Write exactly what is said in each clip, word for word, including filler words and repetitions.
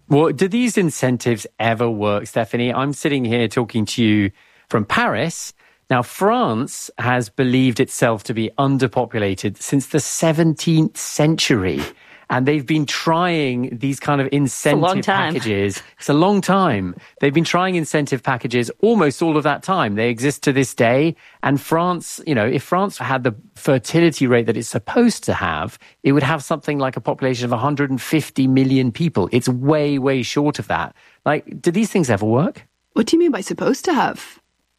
Well, do these incentives ever work, Stephanie? I'm sitting here talking to you from Paris. Now, France has believed itself to be underpopulated since the seventeenth century. And they've been trying these kind of incentive packages. It's a long time. They've been trying incentive packages almost all of that time. They exist to this day. And France, you know, if France had the fertility rate that it's supposed to have, it would have something like a population of one hundred fifty million people. It's way, way short of that. Like, do these things ever work? What do you mean by supposed to have?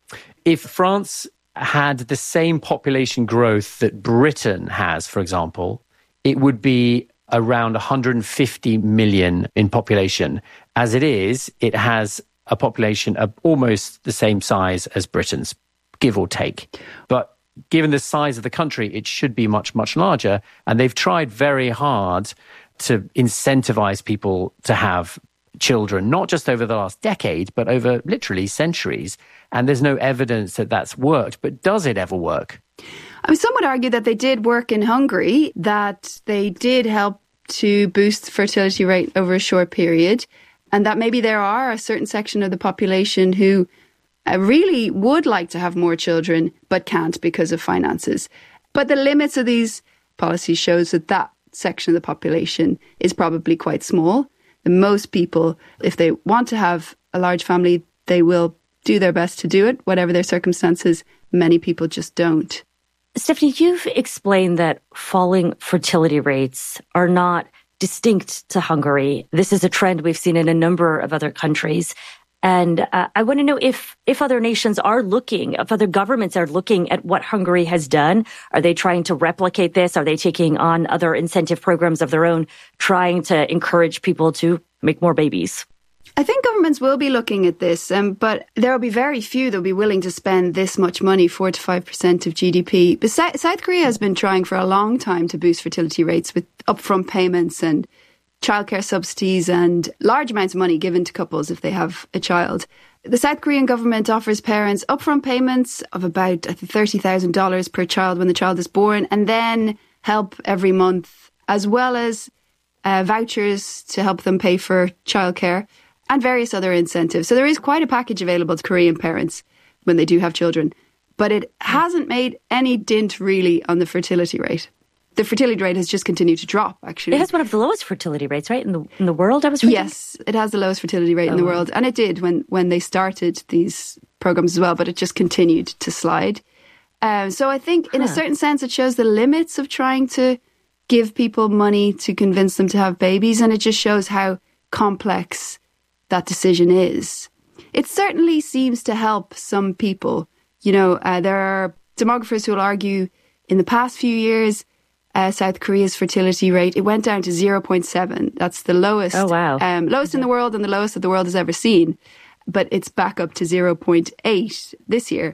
If France had the same population growth that Britain has, for example, it would be around one hundred fifty million in population. As it is, it has a population of almost the same size as Britain's, give or take. But given the size of the country, it should be much, much larger. And they've tried very hard to incentivize people to have children, not just over the last decade, but over literally centuries. And there's no evidence that that's worked. But does it ever work? I mean, some would argue that they did work in Hungary, that they did help to boost the fertility rate over a short period, and that maybe there are a certain section of the population who uh, really would like to have more children, but can't because of finances. But the limits of these policies shows that that section of the population is probably quite small. And most people, if they want to have a large family, they will do their best to do it, whatever their circumstances. Many people just don't. Stephanie, you've explained that falling fertility rates are not distinct to Hungary. This is a trend we've seen in a number of other countries. And uh, I want to know if, if other nations are looking, if other governments are looking at what Hungary has done. Are they trying to replicate this? Are they taking on other incentive programs of their own, trying to encourage people to make more babies? I think governments will be looking at this, um, but there will be very few that will be willing to spend this much money, four to five percent of G D P. But South, South Korea has been trying for a long time to boost fertility rates with upfront payments and childcare subsidies and large amounts of money given to couples if they have a child. The South Korean government offers parents upfront payments of about thirty thousand dollars per child when the child is born, and then help every month, as well as uh, vouchers to help them pay for childcare, and various other incentives. So there is quite a package available to Korean parents when they do have children. But it hasn't made any dint really on the fertility rate. The fertility rate has just continued to drop, actually. It has one of the lowest fertility rates, right, in the in the world, I was reading? Yes, it has the lowest fertility rate oh. in the world. And it did when, when they started these programs as well, but it just continued to slide. Um, so I think in huh. a certain sense it shows the limits of trying to give people money to convince them to have babies, and it just shows how complex that decision is. It certainly seems to help some people. You know, uh, there are demographers who will argue in the past few years, uh, South Korea's fertility rate, it went down to zero point seven. That's the lowest, oh, wow. um, lowest in the world and the lowest that the world has ever seen. But it's back up to zero point eight this year.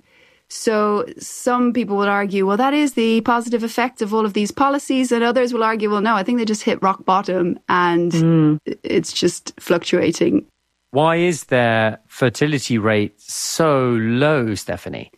So some people will argue, well, that is the positive effect of all of these policies. And others will argue, well, no, I think they just hit rock bottom and mm. it's just fluctuating. Why is their fertility rate so low, Stephanie?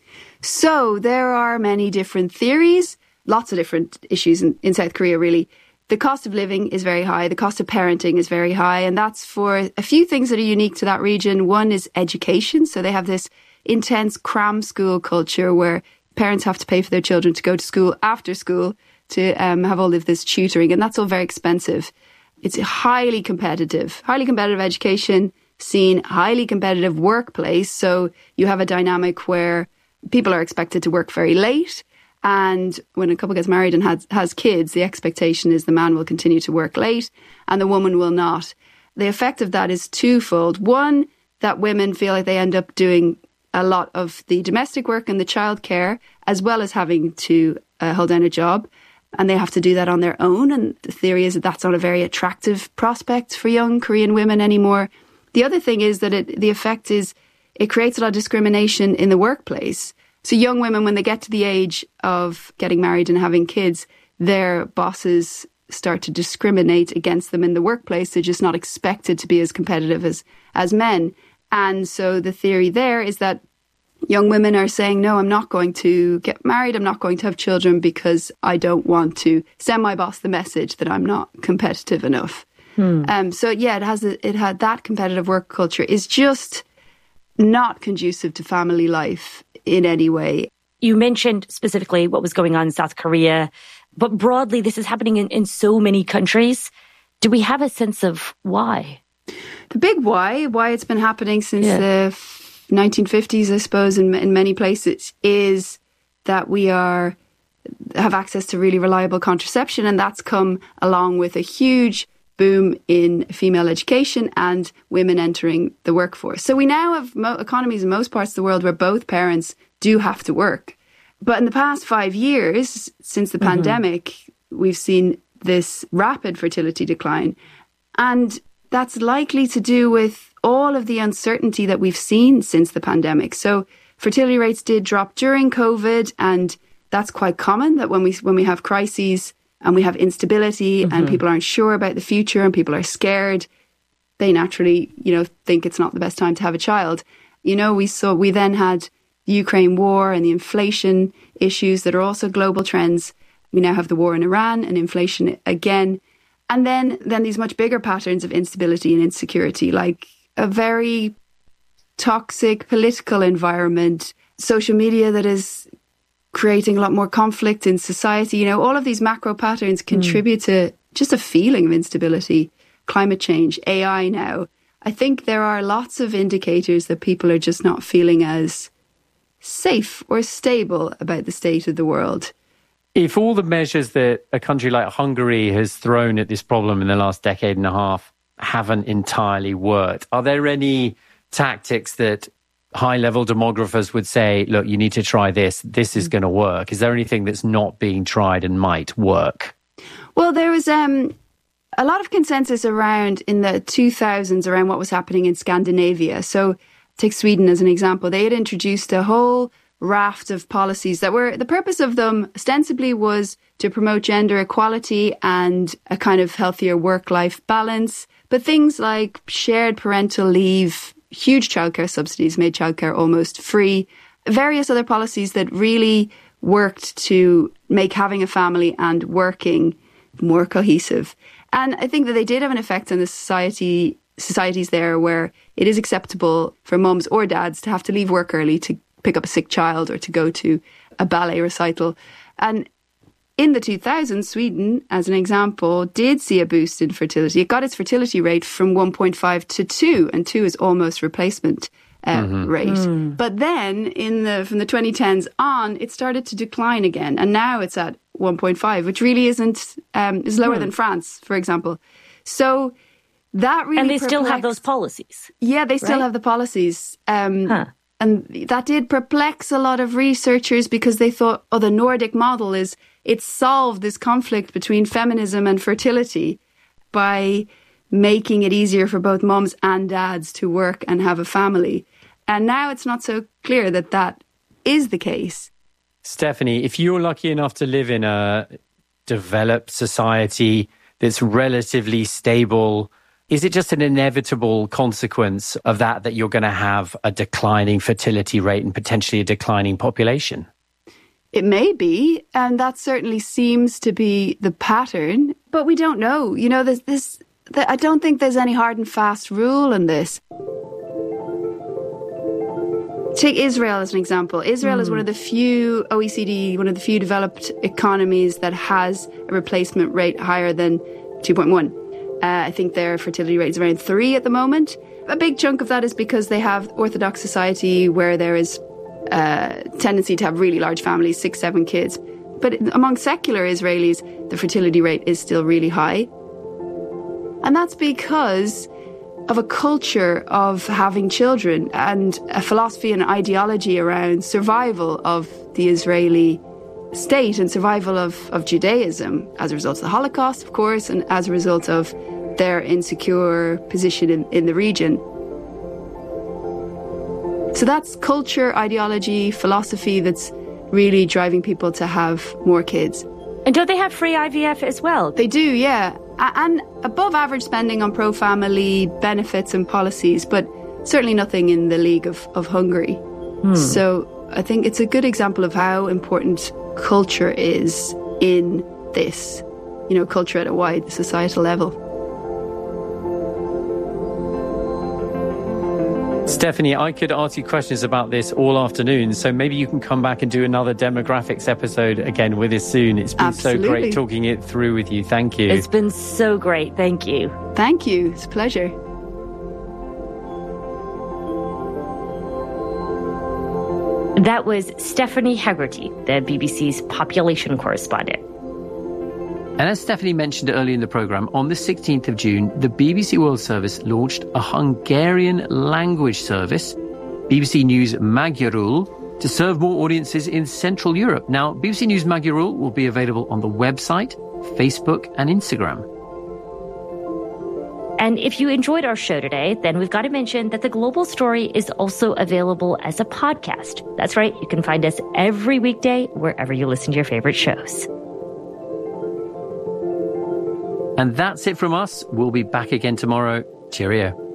So there are many different theories, lots of different issues in, in South Korea, really. The cost of living is very high. The cost of parenting is very high. And that's for a few things that are unique to that region. One is education. So they have this intense cram school culture where parents have to pay for their children to go to school after school to um, have all of this tutoring. And that's all very expensive. It's a highly competitive, highly competitive education scene, highly competitive workplace. So you have a dynamic where people are expected to work very late. And when a couple gets married and has, has kids, the expectation is the man will continue to work late and the woman will not. The effect of that is twofold. One, that women feel like they end up doing a lot of the domestic work and the childcare, as well as having to uh, hold down a job. And they have to do that on their own. And the theory is that that's not a very attractive prospect for young Korean women anymore. The other thing is that it, the effect is it creates a lot of discrimination in the workplace. So young women, when they get to the age of getting married and having kids, their bosses start to discriminate against them in the workplace. They're just not expected to be as competitive as, as men. And so the theory there is that young women are saying, no, I'm not going to get married. I'm not going to have children because I don't want to send my boss the message that I'm not competitive enough. Hmm. Um, so yeah, it has a, it had that competitive work culture is just not conducive to family life in any way. You mentioned specifically what was going on in South Korea, but broadly, this is happening in, in so many countries. Do we have a sense of why? The big why, why it's been happening since yeah. the nineteen fifties, I suppose, in, in many places, is that we are have access to really reliable contraception, and that's come along with a huge boom in female education and women entering the workforce. So we now have mo- economies in most parts of the world where both parents do have to work. But in the past five years, since the mm-hmm. pandemic, we've seen this rapid fertility decline. And that's likely to do with all of the uncertainty that we've seen since the pandemic. So fertility rates did drop during COVID, and that's quite common that when we when we have crises and we have instability mm-hmm. and people aren't sure about the future and people are scared, they naturally, you know, think it's not the best time to have a child. You know, we saw we then had the Ukraine war and the inflation issues that are also global trends. We now have the war in Iran and inflation again. And then, then these much bigger patterns of instability and insecurity, like a very toxic political environment, social media that is creating a lot more conflict in society. You know, all of these macro patterns contribute mm. to just a feeling of instability, climate change, A I now. I think there are lots of indicators that people are just not feeling as safe or stable about the state of the world. If all the measures that a country like Hungary has thrown at this problem in the last decade and a half haven't entirely worked, are there any tactics that high-level demographers would say, look, you need to try this, this is going to work? Is there anything that's not being tried and might work? Well, there was um, a lot of consensus around in the two thousands around what was happening in Scandinavia. So take Sweden as an example. They had introduced a whole raft of policies that were, the purpose of them ostensibly was to promote gender equality and a kind of healthier work-life balance. But things like shared parental leave, huge childcare subsidies made childcare almost free, various other policies that really worked to make having a family and working more cohesive. And I think that they did have an effect on the society, societies there where it is acceptable for mums or dads to have to leave work early to pick up a sick child or to go to a ballet recital. And in the two thousands, Sweden, as an example, did see a boost in fertility. It got its fertility rate from one point five to two, and two is almost replacement uh, mm-hmm. rate. Mm. But then in the from the twenty tens on, it started to decline again. And now it's at one point five, which really isn't, um, is lower mm. than France, for example. So that really And they perplexed. still have those policies. Yeah, they still right? have the policies. Um, huh. And that did perplex a lot of researchers because they thought, oh, the Nordic model is, it solved this conflict between feminism and fertility by making it easier for both mums and dads to work and have a family. And now it's not so clear that that is the case. Stephanie, if you're lucky enough to live in a developed society that's relatively stable, is it just an inevitable consequence of that that you're going to have a declining fertility rate and potentially a declining population? It may be, and that certainly seems to be the pattern, but we don't know. You know, there's this. I don't think there's any hard and fast rule in this. Take Israel as an example. Israel mm. is one of the few O E C D, one of the few developed economies that has a replacement rate higher than two point one. Uh, I think their fertility rate is around three at the moment. A big chunk of that is because they have Orthodox society where there is a tendency to have really large families, six, seven kids. But among secular Israelis, the fertility rate is still really high. And that's because of a culture of having children and a philosophy and ideology around survival of the Israeli state and survival of, of Judaism as a result of the Holocaust, of course, and as a result of their insecure position in, in the region. So that's culture, ideology, philosophy that's really driving people to have more kids. And don't they have free I V F as well? They do, yeah. And above average spending on pro-family benefits and policies, but certainly nothing in the league of, of Hungary. Hmm. So I think it's a good example of how important culture is in this, you know, culture at a wide societal level. Stephanie, I could ask you questions about this all afternoon, so maybe you can come back and do another demographics episode again with us soon. It's been Absolutely. so great talking it through with you. Thank you. It's been so great. Thank you. Thank you. It's a pleasure. That was Stephanie Hegarty, the B B C's population correspondent. And as Stephanie mentioned earlier in the programme, on the sixteenth of June, the B B C World Service launched a Hungarian language service, B B C News Magyarul, to serve more audiences in Central Europe. Now, B B C News Magyarul will be available on the website, Facebook and Instagram. And if you enjoyed our show today, then we've got to mention that The Global Story is also available as a podcast. That's right. You can find us every weekday wherever you listen to your favorite shows. And that's it from us. We'll be back again tomorrow. Cheerio.